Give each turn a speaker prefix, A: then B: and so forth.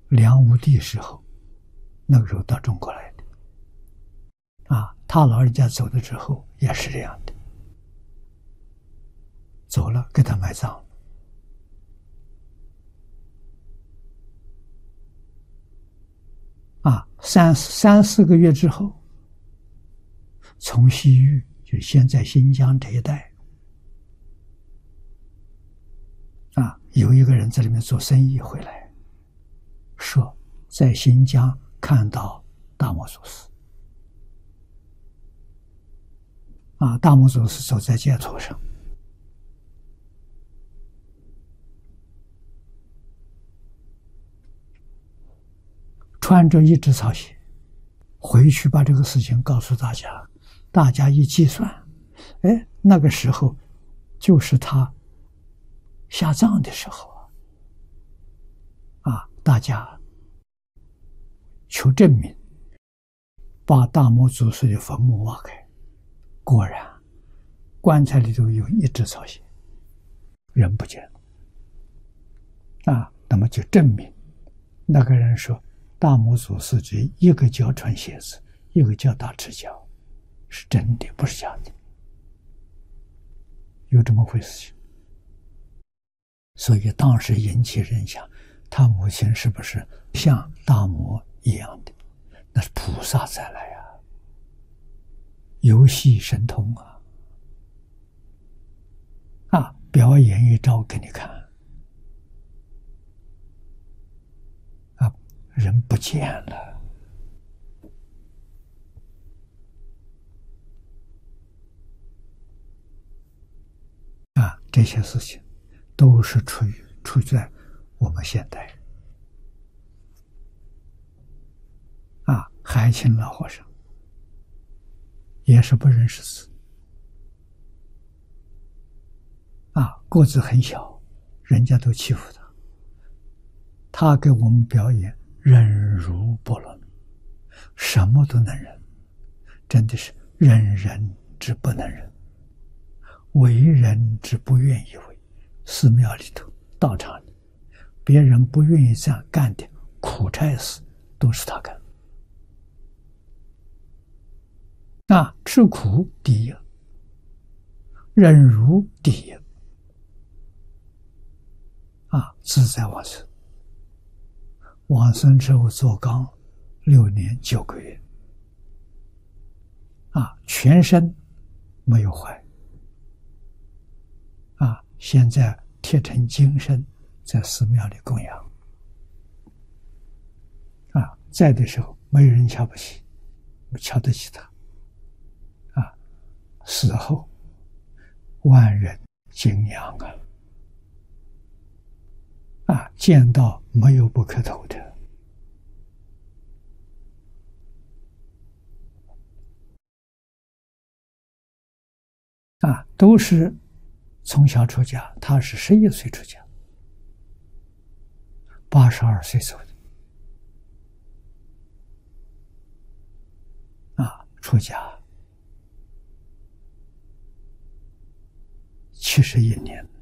A: 梁武帝时候，那个时候到中国来的。他老人家走了之后也是这样的，走了给他埋葬了。三四个月之后，从西域，就现在新疆这一带，有一个人在里面做生意回来，说在新疆看到大摩祖师。大摩祖师走在街头上，穿着一只草鞋，回去把这个事情告诉大家，大家一计算，那个时候就是他下葬的时候大家求证明，把大摩祖师的坟墓挖开，果然棺材里头有一只草鞋，人不见了。那么就证明那个人说大摩祖师这一个脚穿鞋子，一个脚打赤脚，是真的，不是假的，有这么回事情。所以当时引起人想，他母亲是不是像大摩一样的？那是菩萨再来游戏神通表演一招给你看人不见了这些事情都是处在我们现代海清老和尚也是不认识字个子很小，人家都欺负他，他给我们表演忍辱波罗蜜，什么都能忍，真的是忍人之不能忍，为人之不愿意为。寺庙里头道场里，别人不愿意这样干的苦差事都是他干。吃苦第一，忍辱第一自在往生。往生之后做缸6年9个月全身没有坏现在贴成金身在寺庙里供养在的时候没有人瞧不起，瞧得起他死后万人敬仰见到没有不磕头的都是从小出家，他是11岁出家，82岁走的出家71年